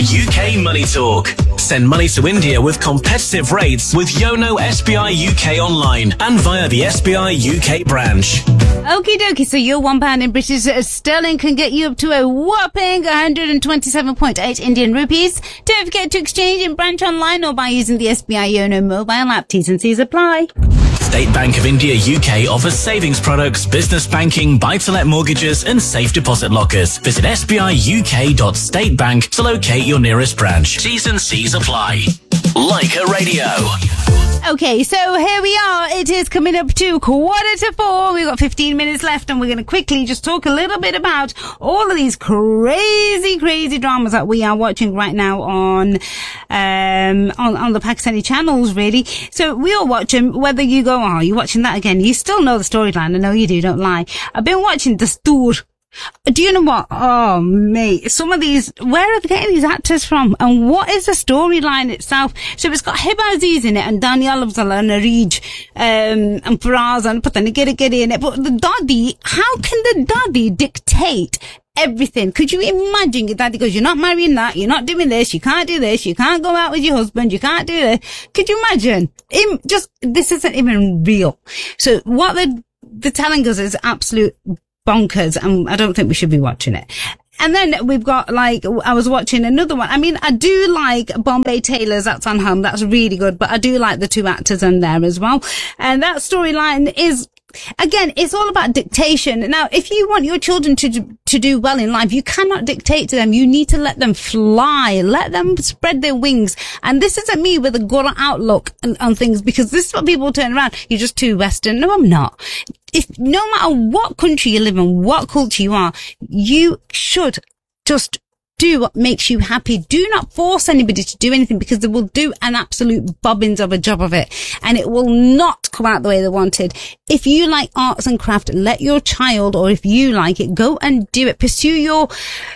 UK Money Talk. Send money to India with competitive rates with Yono SBI UK online and via the SBI UK branch. Okie dokie, so your £1 in British sterling can get you up to a whopping 127.8 Indian rupees. Don't forget to exchange in branch online or by using the SBI Yono mobile app. T's and C's apply. State Bank of India UK offers savings products, business banking, buy-to-let mortgages and safe deposit lockers. Visit sbiuk.statebank to locate your nearest branch. T's and C's apply. Like a Radio. Okay, so here we are. It is coming up to 3:45. We've got 15 minutes left and we're going to quickly just talk a little bit about all of these crazy dramas that we are watching right now on the Pakistani channels, really. So we all watch them, whether you go, oh, you're watching that again. You still know the storyline. I know you do, don't lie. I've been watching Dastoor. Do you know what? Oh, mate, some of these, where are they getting these actors from? And what is the storyline itself? So it's got Hiba Aziz in it and Daniel Afzal and Arij, and Faraz and Patani Giri in it. But the daddy, how can the daddy dictate everything? Could you imagine your daddy goes, you're not marrying that, you're not doing this, you can't do this, you can't go out with your husband, you can't do this. Could you imagine? This isn't even real. So what they're telling us is absolute bonkers, and I don't think we should be watching it. And then we've got, I was watching another one. I mean, I do like Bombay Tailors, that's on Home, that's really good, but I do like the two actors in there as well. And that storyline is, again, it's all about dictation. Now, if you want your children to do well in life, you cannot dictate to them. You need to let them fly. Let them spread their wings. And this isn't me with a good outlook on things, because this is what people turn around. You're just too Western. No, I'm not. If no matter what country you live in, what culture you are, you should just do what makes you happy. Do not force anybody to do anything, because they will do an absolute bobbins of a job of it, and it will not come out the way they wanted. If you like arts and craft, let your child, or if you like it, go and do it. Pursue your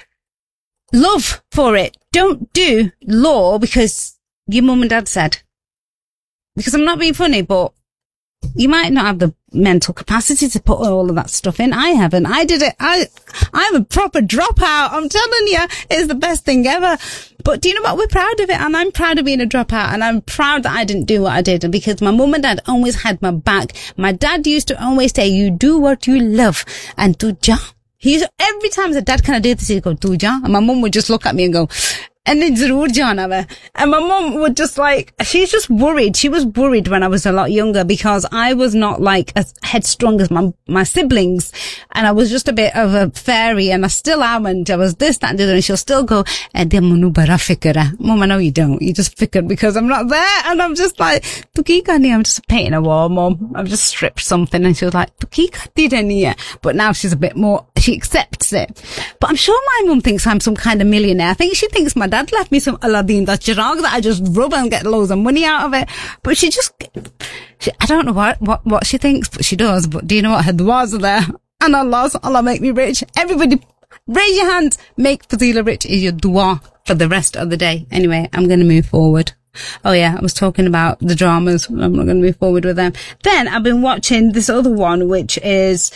love for it. Don't do law because your mum and dad said. Because I'm not being funny, but you might not have the mental capacity to put all of that stuff in. I haven't. I did it. I'm a proper dropout. I'm telling you, it's the best thing ever. But do you know what? We're proud of it, and I'm proud of being a dropout, and I'm proud that I didn't do what I did, because my mum and dad always had my back. My dad used to always say, you do what you love, and tuja. Every time I said, Dad, can I do this? He'd go, tuja. And my mum would just look at me and go, and then Zarur Jana. And my mum would just she's just worried. She was worried when I was a lot younger, because I was not as headstrong as my siblings. And I was just a bit of a fairy, and I still am. And I was this, that, and the other. And she'll still go, Mum, I know you don't. You just figured because I'm not there. And I'm just like, I'm just painting a wall, Mum. I've just stripped something. And she was like, but now she's a bit more, she accepts it. But I'm sure my mum thinks I'm some kind of millionaire. I think she thinks my dad left me some Aladdin, that chirag that I just rub and get loads of money out of it. But I don't know what she thinks, but she does. But do you know what? Her duas are there. And Allah make me rich. Everybody, raise your hands. Make Fazila rich is your dua for the rest of the day. Anyway, I'm going to move forward. Oh yeah, I was talking about the dramas. I'm not going to move forward with them. Then I've been watching this other one, which is,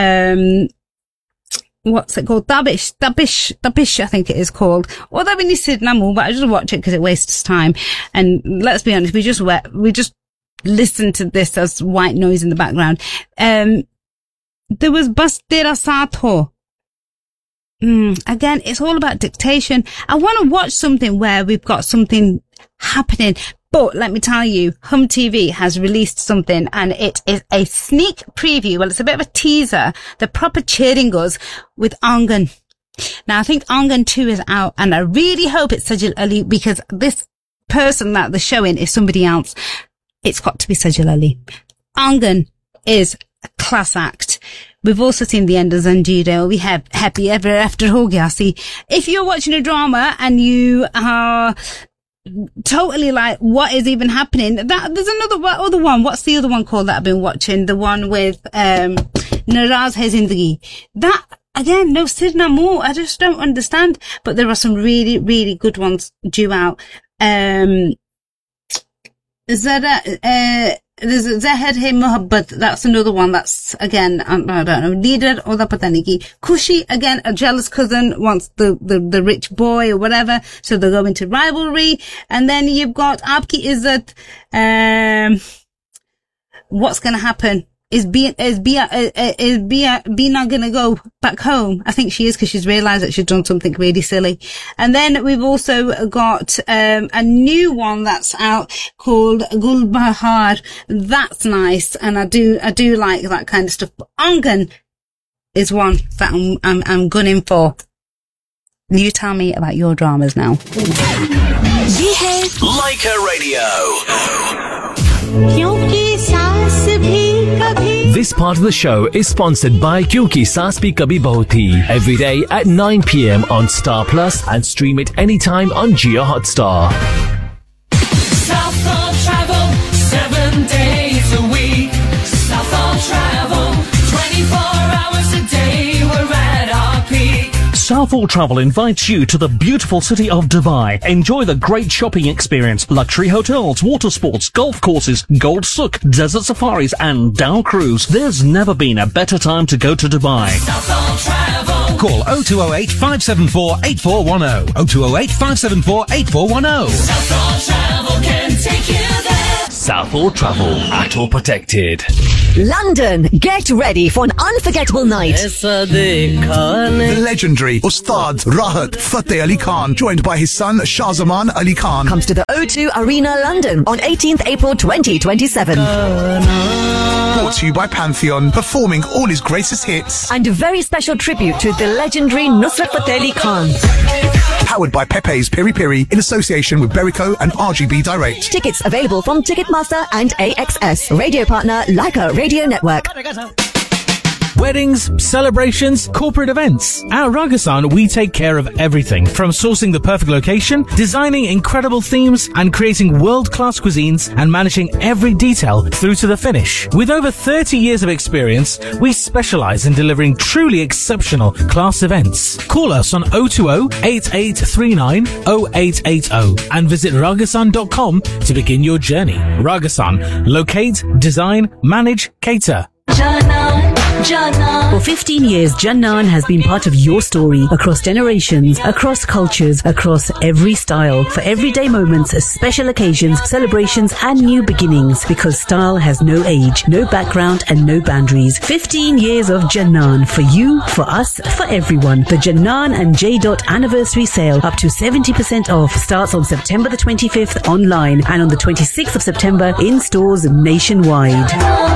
what's it called? Tabish, I think it is called. Or that we said Namu, but I just watch it because it wastes time. And let's be honest, we just listen to this as white noise in the background. There was Bas Tera Saath Ho. Again, it's all about dictation. I want to watch something where we've got something happening. But let me tell you, Hum TV has released something, and it is a sneak preview. Well, it's a bit of a teaser. They're proper cheering us with Angan. Now, I think Angan 2 is out, and I really hope it's Sajal Ali, because this person that they're showing is somebody else. It's got to be Sajal Ali. Angan is a class act. We've also seen the end of Zanjeer. We have Happy Ever After Ho Gaya. See, if you're watching a drama and you are totally like, what is even happening? There's other one. What's the other one called that I've been watching? The one with, Naraz Hai Zindagi. That, again, no Sirna Mo. I just don't understand. But there are some really, really good ones due out. there's Zahar Hai Mohabbat. That's another one. That's, again, I don't know, leader or the pataniki. Kushi, again, a jealous cousin wants the rich boy or whatever. So they go into rivalry. And then you've got Aapki Izzat. What's going to happen? Is Bina gonna go back home? I think she is, because she's realised that she's done something really silly. And then we've also got a new one that's out called Gul Bahar. That's nice, and I do like that kind of stuff. But Angan is one that I'm gunning for. You tell me about your dramas now. Ye hai Laika Radio. This part of the show is sponsored by Kyunki Saas Bhi Kabhi Bahu Thi. Every day at 9 p.m. on Star Plus and stream it anytime on Jio Hotstar. Southall Travel, 7 days a week. Southall Travel, 24 hours a day. We're at our peak. Southall Travel invites you to the beautiful city of Dubai. Enjoy the great shopping experience, luxury hotels, water sports, golf courses, Gold Souk, desert safaris and Dow Cruise. There's never been a better time to go to Dubai. Southall Travel. Call 0208 574 8410. 0208 574 8410. Southall Travel can take you there. Southall Travel, ATO protected. London, get ready for an unforgettable night. The legendary Ustad Rahat Fateh Ali Khan, joined by his son Shahzaman Ali Khan, Comes to the O2 Arena, London on 18th April 2027. brought to you by Pantheon, performing all his greatest hits. And a very special tribute to the legendary Nusrat Fateh Ali Khan. Powered by Pepe's Piri Piri in association with Berico and RGB Direct. Tickets available from Ticketmaster and AXS. Radio partner Laika Radio Network. Weddings, celebrations, corporate events. At Ragasan, we take care of everything from sourcing the perfect location, designing incredible themes, and creating world-class cuisines, and managing every detail through to the finish. With over 30 years of experience, we specialize in delivering truly exceptional class events. Call us on 020-8839-0880 and visit ragasan.com to begin your journey. Ragasan. Locate, design, manage, cater. For 15 years, Jannan has been part of your story across generations, across cultures, across every style, for everyday moments, special occasions, celebrations, and new beginnings. Because style has no age, no background, and no boundaries. 15 years of Jannan, for you, for us, for everyone. The Jannan and J. anniversary sale, up to 70% off, starts on September the 25th online and on the 26th of September in stores nationwide.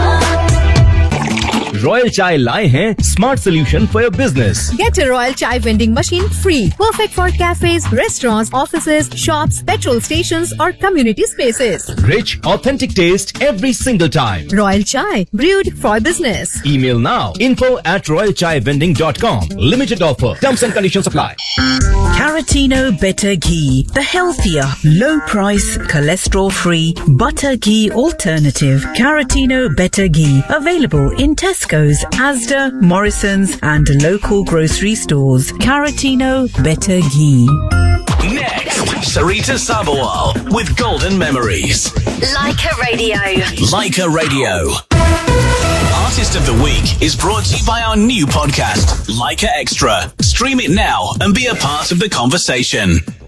Royal Chai लाए हैं smart solution for your business. Get a Royal Chai vending machine free. Perfect for cafes, restaurants, offices, shops, petrol stations or community spaces. Rich, authentic taste every single time. Royal Chai, brewed for business. Email now, info@royalchaivending.com. Limited offer. Terms and conditions apply. Caratino Better Ghee, the healthier, low price, cholesterol free, butter ghee alternative. Caratino Better Ghee, available in Tesco's, Asda, Morrison's and local grocery stores. Caratino Better Ghee. Next, Sarita Sabawal with Golden Memories. Laika Radio. Laika Radio. Artist of the Week is brought to you by our new podcast, Laika Extra. Stream it now and be a part of the conversation.